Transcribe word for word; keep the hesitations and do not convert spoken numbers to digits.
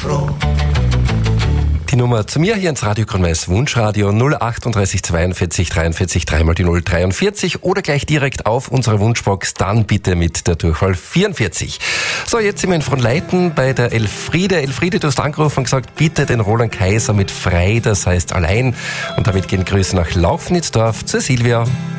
froh. Die Nummer zu mir hier ins Radio Grün-Weiß Wunschradio null achtunddreißig zweiundvierzig dreiundvierzig dreimal die null dreiundvierzig oder gleich direkt auf unsere Wunschbox, dann bitte mit der Durchwahl vierundvierzig. So, jetzt sind wir in Fronleiten bei der Elfriede. Elfriede, du hast angerufen und gesagt, bitte den Roland Kaiser mit Frei, das heißt allein. Und damit gehen Grüße nach Laufnitzdorf zur Silvia.